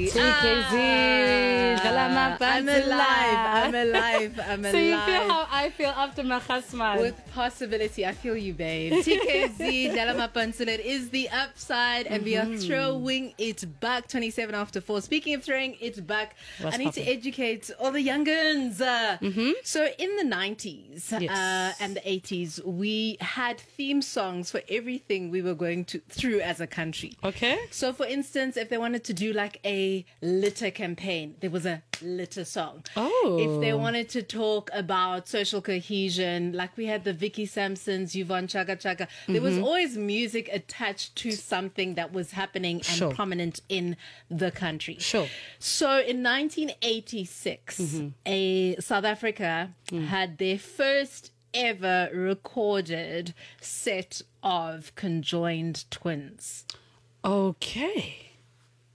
TKZ. I'm alive. So you feel how I feel after my khasman? With possibility, I feel you, babe. TKZ, Dlala Mapantsula, it is the upside, and we are throwing it back 27 after 4. Speaking of throwing it back, I need to educate all the young'uns. So in the 90s and the 80s, we had theme songs for everything we were going through as a country. Okay. So for instance, if they wanted to do like a litter campaign, there was a litter song. Oh. If they wanted to talk about social cohesion, like we had the Vicky Sampsons, Yvonne Chaka Chaka, there was always music attached to something that was happening and prominent in the country. Sure. So in 1986, South Africa had their first ever recorded set of conjoined twins. Okay.